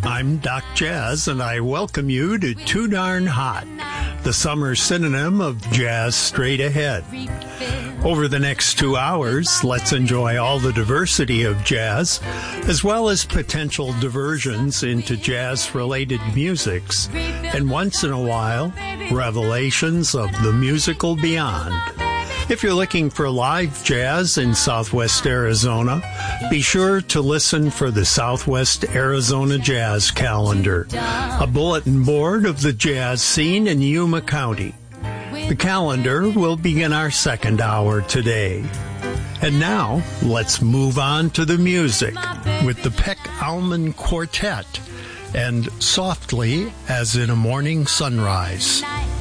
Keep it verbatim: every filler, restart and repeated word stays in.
I'm Doc Jazz, and I welcome you to Too Darn Hot, the summer synonym of jazz straight ahead. Over the next two hours, let's enjoy all the diversity of jazz, as well as potential diversions into jazz-related musics, and once in a while, revelations of the musical beyond. If you're looking for live jazz in Southwest Arizona, be sure to listen for the Southwest Arizona Jazz Calendar, a bulletin board of the jazz scene in Yuma County. The calendar will begin our second hour today. And now, let's move on to the music with the Peck Allman Quartet and Softly as in a Morning Sunrise.